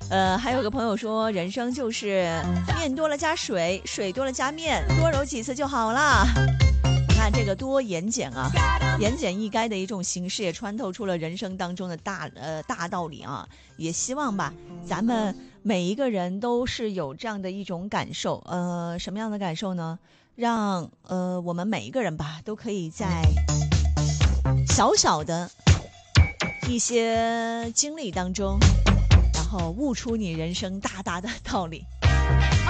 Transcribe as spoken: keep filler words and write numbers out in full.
呃，还有个朋友说，人生就是面多了加水，水多了加面，多揉几次就好了。你看这个多言简啊，言简意赅的一种形式，也穿透出了人生当中的大呃大道理啊。也希望吧，咱们每一个人都是有这样的一种感受，呃，什么样的感受呢？让呃我们每一个人吧，都可以在小小的一些经历当中，然后悟出你人生大大的道理。